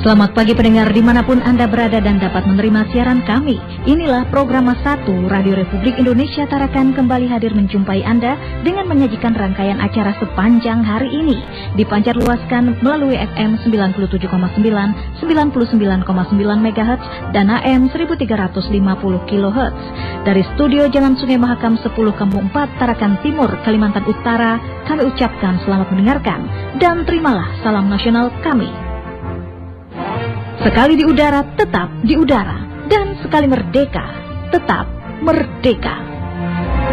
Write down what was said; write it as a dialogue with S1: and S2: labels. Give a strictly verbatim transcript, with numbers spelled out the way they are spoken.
S1: Selamat pagi pendengar dimanapun Anda berada dan dapat menerima siaran kami. Inilah program satu Radio Republik Indonesia Tarakan kembali hadir menjumpai Anda dengan menyajikan rangkaian acara sepanjang hari ini. Dipancar luaskan melalui F M sembilan puluh tujuh koma sembilan, sembilan puluh sembilan koma sembilan megahertz dan A M seribu tiga ratus lima puluh kilohertz. Dari studio Jalan Sungai Mahakam sepuluh Kampung empat Tarakan Timur, Kalimantan Utara, kami ucapkan selamat mendengarkan dan terimalah salam nasional kami. Sekali di udara, tetap di udara. Dan sekali merdeka, tetap merdeka.